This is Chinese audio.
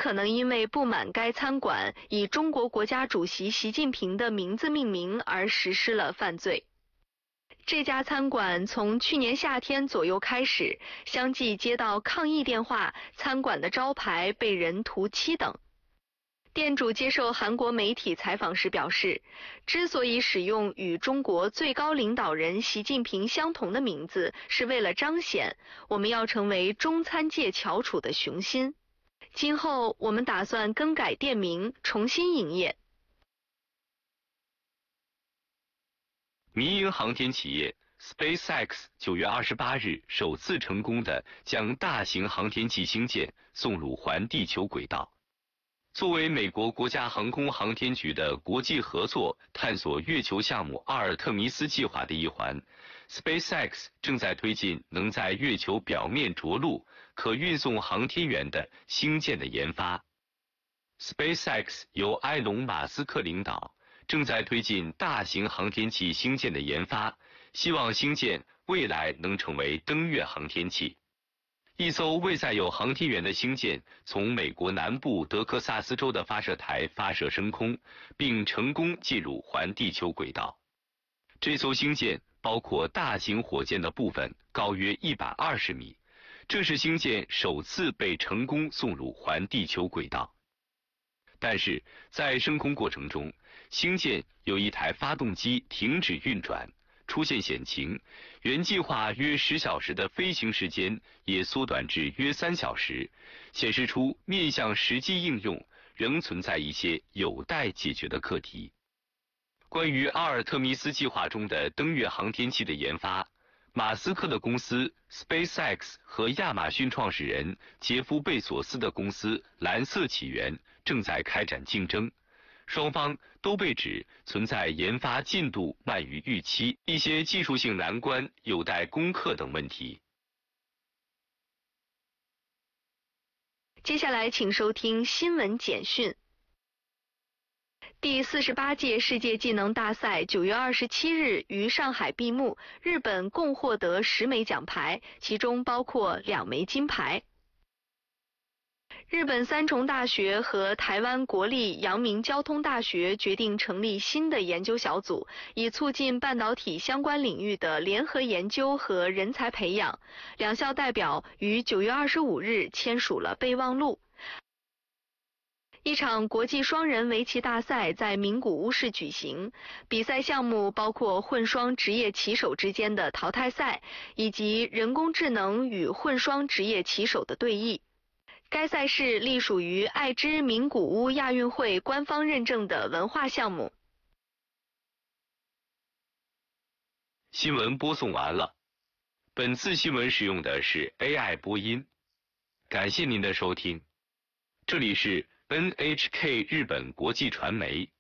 可能因为不满该餐馆以中国国家主席习近平的名字命名而实施了犯罪。这家餐馆从去年夏天左右开始，相继接到抗议电话，餐馆的招牌被人涂漆等。店主接受韩国媒体采访时表示，之所以使用与中国最高领导人习近平相同的名字，是为了彰显我们要成为中餐界翘楚的雄心。今后我们打算更改店名，重新营业。 民营航天企业 SpaceX 9月28日首次成功的将大型航天器星舰送入环地球轨道。作为美国国家航空航天局的国际合作探索月球项目阿尔特弥斯计划的一环， SpaceX 正在推进能在月球表面着陆、可运送航天员的星舰的研发。SpaceX 由埃隆·马斯克领导，正在推进大型航天器星舰的研发，希望星舰未来能成为登月航天器。一艘未载有航天员的星舰从美国南部德克萨斯州的发射台发射升空，并成功进入环地球轨道。这艘星舰包括大型火箭的部分，高约120米，这是星舰首次被成功送入环地球轨道。但是在升空过程中，星舰有一台发动机停止运转，出现险情，原计划约10小时的飞行时间也缩短至约3小时，显示出面向实际应用仍存在一些有待解决的课题。关于阿尔特弥斯计划中的登月航天器的研发，马斯克的公司 SpaceX 和亚马逊创始人杰夫·贝索斯的公司蓝色起源正在开展竞争，双方都被指存在研发进度慢于预期、一些技术性难关有待攻克等问题。 接下来请收听新闻简讯。第48届世界技能大赛9月27日于上海闭幕，日本共获得10枚奖牌，其中包括2枚金牌。日本三重大学和台湾国立阳明交通大学决定成立新的研究小组，以促进半导体相关领域的联合研究和人才培养。两校代表于9月25日签署了备忘录。一场国际双人围棋大赛在名古屋市举行，比赛项目包括混双职业棋手之间的淘汰赛，以及人工智能与混双职业棋手的对弈。该赛事隶属于爱知名古屋亚运会官方认证的文化项目。 新闻播送完了，本次新闻使用的是 AI 播音，感谢您的收听，这里是 NHK 日本国际传媒。